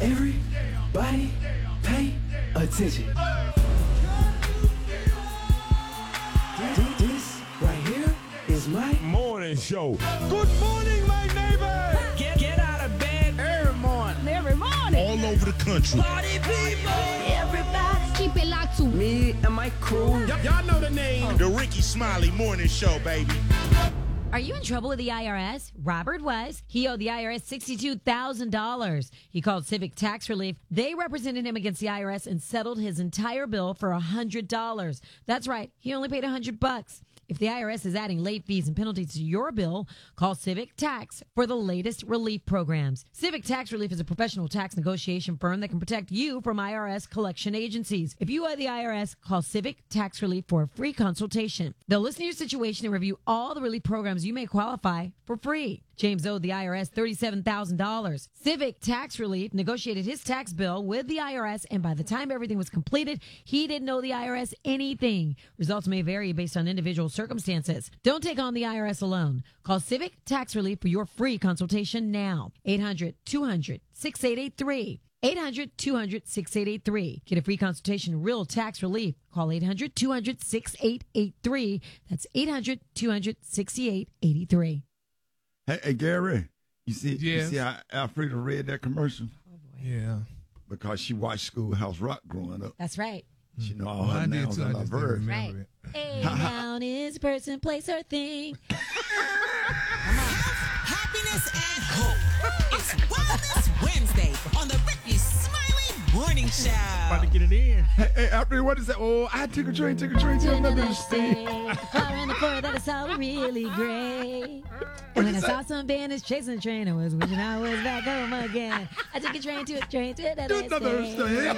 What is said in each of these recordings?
Everybody pay attention. This right here is my morning show. Good morning, my neighbor. Get out of bed every morning. Every morning. All over the country. Party people. Everybody. Keep it locked to me and my crew. Y'all know the name. The Ricky Smiley Morning Show, baby. Are you in trouble with the IRS? Robert was. He owed the IRS $62,000. He called Civic Tax Relief. They represented him against the IRS and settled his entire bill for $100. That's right. He only paid $100. If the IRS is adding late fees and penalties to your bill, call Civic Tax for the latest relief programs. Civic Tax Relief is a professional tax negotiation firm that can protect you from IRS collection agencies. If you owe the IRS, call Civic Tax Relief for a free consultation. They'll listen to your situation and review all the relief programs you may qualify for free. James owed the IRS $37,000. Civic Tax Relief negotiated his tax bill with the IRS, and by the time everything was completed, he didn't owe the IRS anything. Results may vary based on individual circumstances. Don't take on the IRS alone. Call Civic Tax Relief for your free consultation now. 800-200-6883. 800-200-6883. Get a free consultation, real tax relief. Call 800-200-6883. That's 800-200-6883. Hey, Gary, you see how Alfreda read that commercial? Oh, boy. Yeah. Because she watched Schoolhouse Rock growing up. That's right. She know all her nouns and her verbs. Right. A noun is person, place, or thing. Happiness and hope. It's Wellness Wednesday on the Ricky Smiley Morning Show. About to get it in. Hey, Alfreda, what is that? Oh, I took a train to another state. Far in the floor that I saw really great. And then I saw some bandits chasing the train. I was wishing I was back home again. I took a train to another state.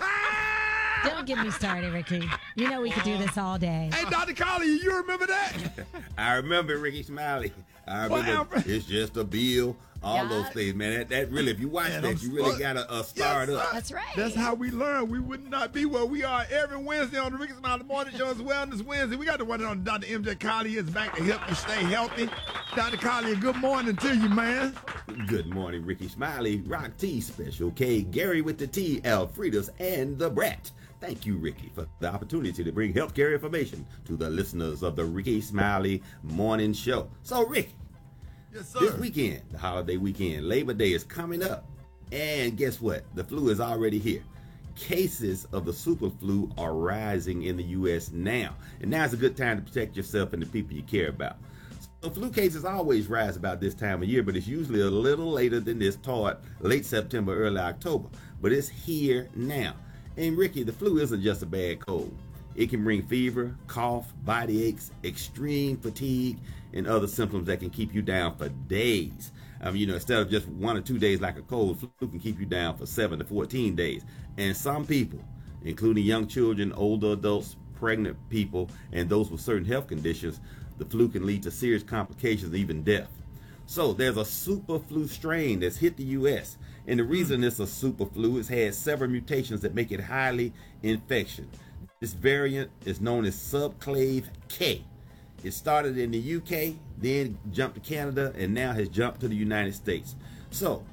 Don't get me started, Ricky. You know we could do this all day. Hey, Dr. Collier, you remember that? I remember Ricky Smiley. I remember it's just a bill. All those things, man. That really, if you watch that, you really got to start up. That's right. That's how we learn. We would not be where we are every Wednesday on the Ricky Smiley Morning Show. It's Wellness Wednesday. We got the one on Dr. MJ Collier is back to help you stay healthy. Dr. Collier, good morning to you, man. Good morning, Ricky Smiley. Rock T, Special K, Gary with the T, Alfreda's, and the Brat. Thank you, Ricky, for the opportunity to bring healthcare information to the listeners of the Ricky Smiley Morning Show. So, Ricky, yes, sir. This weekend, the holiday weekend, Labor Day is coming up. And guess what? The flu is already here. Cases of the super flu are rising in the U.S. now. And now is a good time to protect yourself and the people you care about. So flu cases always rise about this time of year, but it's usually a little later than this, toward late September, early October. But it's here now. And Ricky, the flu isn't just a bad cold. It can bring fever, cough, body aches, extreme fatigue, and other symptoms that can keep you down for days. Instead of just 1 or 2 days like a cold, flu can keep you down for 7 to 14 days. And some people, including young children, older adults, pregnant people, and those with certain health conditions, the flu can lead to serious complications, even death. So there's a super flu strain that's hit the U.S. And the reason it's a super flu is it has several mutations that make it highly infectious. This variant is known as subclave K. It started in the UK, then jumped to Canada, and now has jumped to the United States. So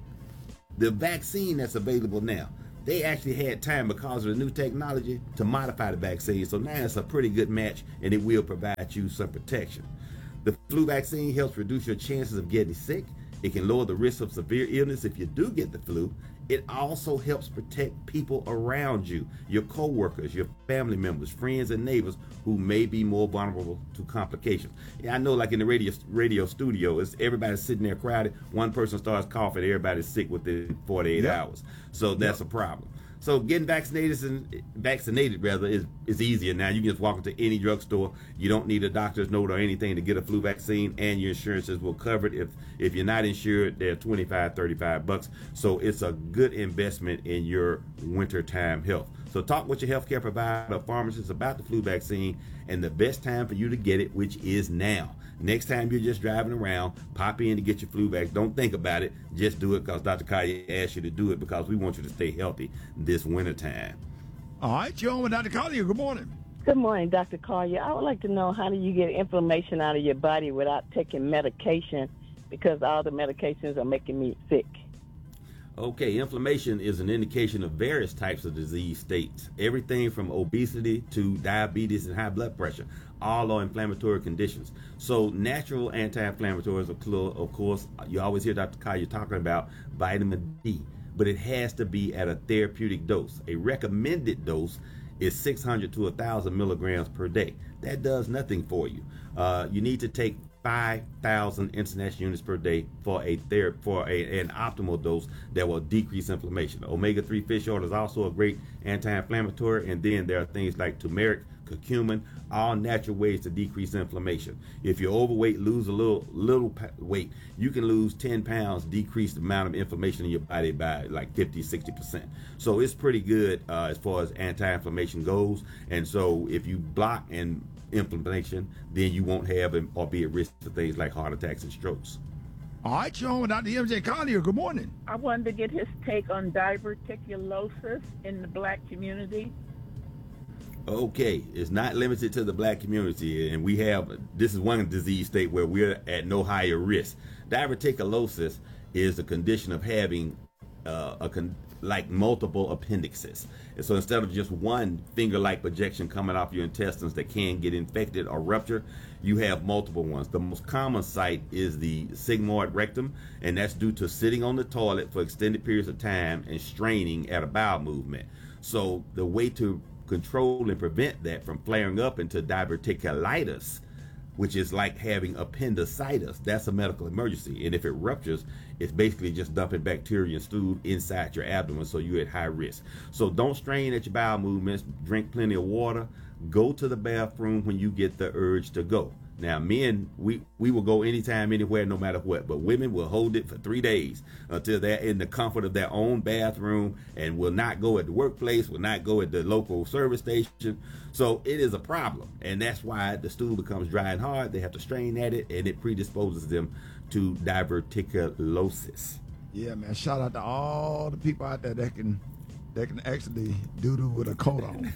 the vaccine that's available now, they actually had time because of the new technology to modify the vaccine. So now it's a pretty good match, and it will provide you some protection. The flu vaccine helps reduce your chances of getting sick. It can lower the risk of severe illness if you do get the flu. It also helps protect people around you, your coworkers, your family members, friends, and neighbors who may be more vulnerable to complications. Yeah, I know, like in the radio studio, everybody's sitting there crowded. One person starts coughing, everybody's sick within 48 hours. So that's a problem. So getting vaccinated is easier now. You can just walk into any drugstore. You don't need a doctor's note or anything to get a flu vaccine, and your insurances will cover it. If you're not insured, they're $25, $35. So it's a good investment in your wintertime health. So talk with your healthcare provider or pharmacist about the flu vaccine and the best time for you to get it, which is now. Next time you're just driving around, pop in to get your flu vaccine. Don't think about it. Just do it because Dr. Collier asked you to do it because we want you to stay healthy this wintertime. All right, you're on with Dr. Collier. Good morning. Good morning, Dr. Collier. I would like to know, how do you get inflammation out of your body without taking medication, because all the medications are making me sick? Okay, inflammation is an indication of various types of disease states. Everything from obesity to diabetes and high blood pressure, all are inflammatory conditions. So natural anti-inflammatories, of course, you always hear Dr. Collier talking about vitamin D, but it has to be at a therapeutic dose. A recommended dose is 600 to 1,000 milligrams per day. That does nothing for you. You need to take 5,000 international units per day for an optimal dose that will decrease inflammation. Omega-3 fish oil is also a great anti-inflammatory, and then there are things like turmeric, curcumin, all natural ways to decrease inflammation. If you're overweight, lose a little weight, you can lose 10 pounds, decrease the amount of inflammation in your body by like 50-60%. So it's pretty good as far as anti-inflammation goes. And so if you block inflammation, then you won't have or be at risk for things like heart attacks and strokes. All right, Sean, Dr. MJ Collier, good morning. I wanted to get his take on diverticulosis in the black community. Okay, it's not limited to the black community, and this is one disease state where we're at no higher risk. Diverticulosis is a condition of having multiple appendixes. And so instead of just one finger-like projection coming off your intestines that can get infected or rupture, you have multiple ones. The most common site is the sigmoid rectum, and that's due to sitting on the toilet for extended periods of time and straining at a bowel movement. So the way to control and prevent that from flaring up into diverticulitis, which is like having appendicitis, that's a medical emergency. And if it ruptures, it's basically just dumping bacteria and stool inside your abdomen, so you're at high risk. So don't strain at your bowel movements, drink plenty of water, go to the bathroom when you get the urge to go. Now, men, we will go anytime, anywhere, no matter what, but women will hold it for 3 days until they're in the comfort of their own bathroom and will not go at the workplace, will not go at the local service station. So it is a problem, and that's why the stool becomes dry and hard. They have to strain at it, and it predisposes them to diverticulosis. Yeah, man, shout out to all the people out there that can actually doo-doo with a coat on.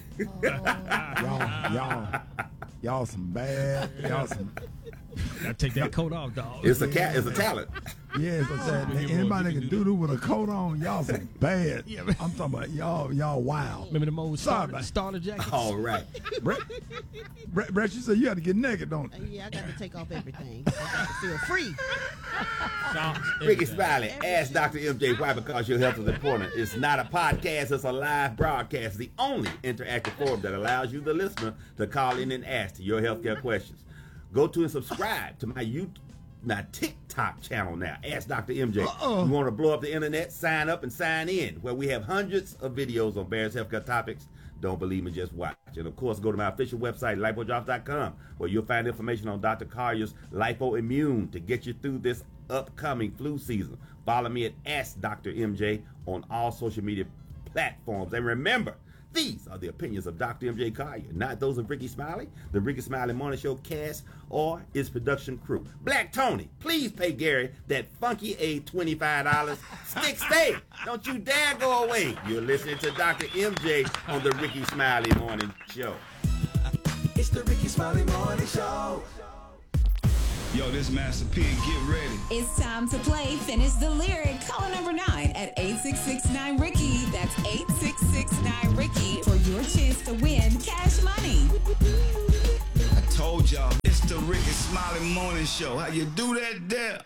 Y'all some bad. Y'all some. Gotta take that coat off, dog. It's a talent. Yeah, so anybody that can doo-doo with a coat on, y'all some bad. Yeah, I'm talking about y'all wild. Remember the old starter jackets? All right. Brett, you said you had to get naked, don't you? Yeah, I got to take off everything. I got to feel free. Ricky Smiley, ask Dr. MJ why, because your health is important. It's not a podcast, it's a live broadcast. It's the only interactive forum that allows you, the listener, to call in and ask your healthcare questions. Go to and subscribe to my TikTok channel now. Ask Dr. MJ. You want to blow up the internet? Sign up and sign in, where we have hundreds of videos on various healthcare topics. Don't believe me, just watch. And of course, go to my official website, lipodrops.com, where you'll find information on Dr. Collier's Lipoimmune to get you through this upcoming flu season. Follow me at Ask Dr. MJ on all social media platforms. And remember, these are the opinions of Dr. MJ Collier, not those of Ricky Smiley, the Ricky Smiley Morning Show cast, or its production crew. Black Tony, please pay Gary that funky $25. Stay. Don't you dare go away. You're listening to Dr. MJ on the Ricky Smiley Morning Show. It's the Ricky Smiley Morning Show. Yo, this Master P, get ready. It's time to play Finish the Lyric. Caller number 9 at 866-9-RICKY. That's 866-9-RICKY for your chance to win cash money. I told y'all, it's the Ricky Smiley Morning Show. How you do that there?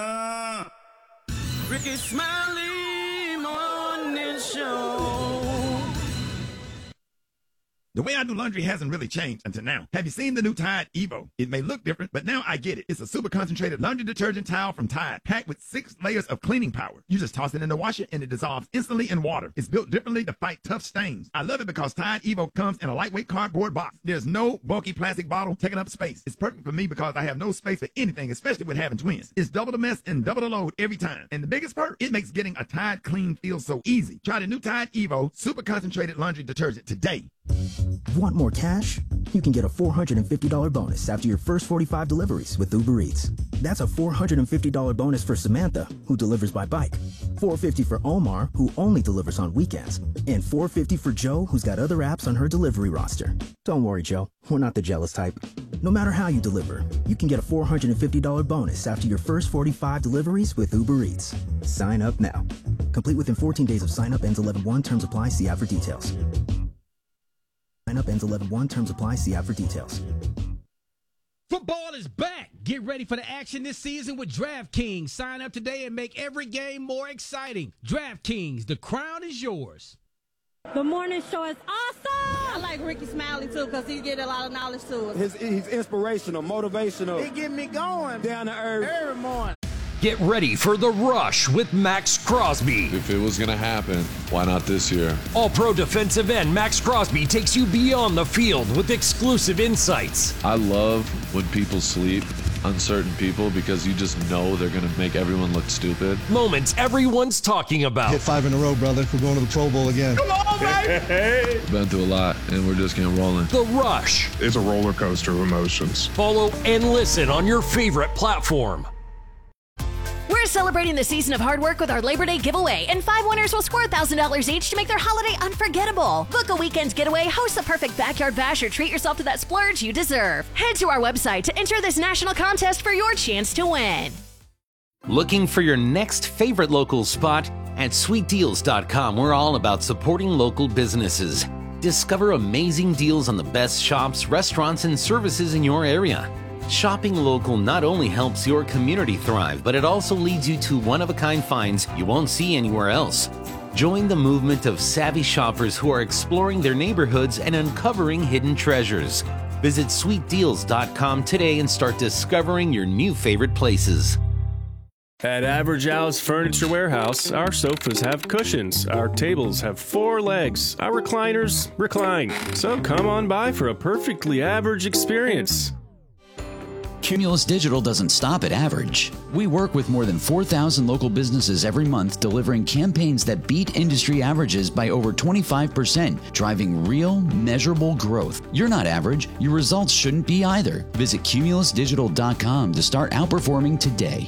Ricky Smiley Morning Show. The way I do laundry hasn't really changed until now. Have you seen the new Tide Evo? It may look different, but now I get it. It's a super concentrated laundry detergent towel from Tide, packed with 6 layers of cleaning power. You just toss it in the washer and it dissolves instantly in water. It's built differently to fight tough stains. I love it because Tide Evo comes in a lightweight cardboard box. There's no bulky plastic bottle taking up space. It's perfect for me because I have no space for anything, especially with having twins. It's double the mess and double the load every time. And the biggest perk, it makes getting a Tide clean feel so easy. Try the new Tide Evo super concentrated laundry detergent today. Want more cash? You can get a $450 bonus after your first 45 deliveries with Uber Eats. That's a $450 bonus for Samantha, who delivers by bike, $450 for Omar, who only delivers on weekends, and $450 for Joe, who's got other apps on her delivery roster. Don't worry, Joe. We're not the jealous type. No matter how you deliver, you can get a $450 bonus after your first 45 deliveries with Uber Eats. Sign up now. Complete within 14 days of sign up. Ends 11/1. Terms apply. See app for details. Sign up ends 11/1. Terms apply. See app for details. Football is back. Get ready for the action this season with DraftKings. Sign up today and make every game more exciting. DraftKings, the crown is yours. The morning show is awesome. I like Ricky Smiley, too, because he get a lot of knowledge to us. He's inspirational, motivational. He get me going. Down to earth. Every morning. Get ready for The Rush with Max Crosby. If it was going to happen, why not this year? All-pro defensive end Max Crosby takes you beyond the field with exclusive insights. I love when people sleep on certain people because you just know they're going to make everyone look stupid. Moments everyone's talking about. Hit 5 in a row, brother. We're going to the Pro Bowl again. Come on, baby! Been through a lot, and we're just getting rolling. The Rush. It's a roller coaster of emotions. Follow and listen on your favorite platform. We're celebrating the season of hard work with our Labor Day giveaway, and 5 winners will score $1,000 each to make their holiday unforgettable. Book a weekend's getaway, host the perfect backyard bash, or treat yourself to that splurge you deserve. Head to our website to enter this national contest for your chance to win. Looking for your next favorite local spot? At sweetdeals.com, we're all about supporting local businesses. Discover amazing deals on the best shops, restaurants, and services in your area. Shopping local not only helps your community thrive, but it also leads you to one-of-a-kind finds you won't see anywhere else. Join the movement of savvy shoppers who are exploring their neighborhoods and uncovering hidden treasures. Visit sweetdeals.com today and start discovering your new favorite places. At Average Al's Furniture Warehouse, our sofas have cushions, our tables have 4 legs, our recliners recline. So come on by for a perfectly average experience. Cumulus Digital doesn't stop at average. We work with more than 4,000 local businesses every month, delivering campaigns that beat industry averages by over 25%, driving real, measurable growth. You're not average. Your results shouldn't be either. Visit cumulusdigital.com to start outperforming today.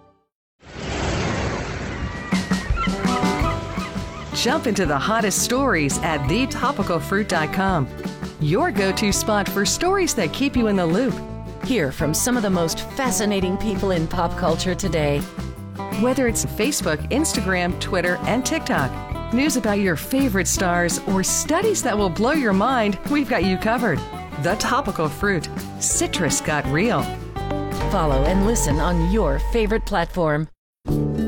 Jump into the hottest stories at thetopicalfruit.com. Your go-to spot for stories that keep you in the loop. Hear from some of the most fascinating people in pop culture today. Whether it's Facebook, Instagram, Twitter, and TikTok, news about your favorite stars, or studies that will blow your mind, we've got you covered. The Topical Fruit. Citrus got real. Follow and listen on your favorite platform.